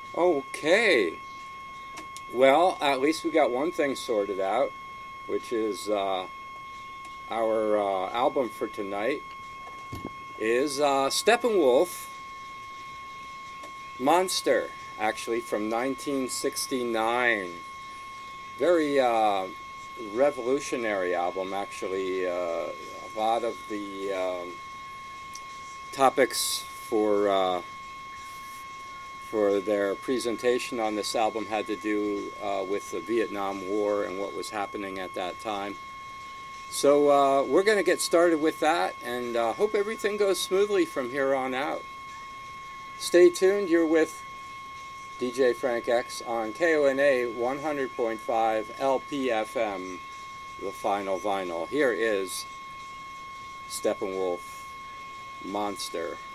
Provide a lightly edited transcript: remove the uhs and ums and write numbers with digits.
Okay. Well, at least we got one thing sorted out, which is our album for tonight is Steppenwolf Monster, actually from 1969. Very revolutionary album, actually. A lot of the topics for their presentation on this album had to do with the Vietnam War and what was happening at that time. So we're going to get started with that and hope everything goes smoothly from here on out. Stay tuned. You're with DJ Frank X on KONA 100.5 LPFM, the final vinyl. Here is Steppenwolf Monster.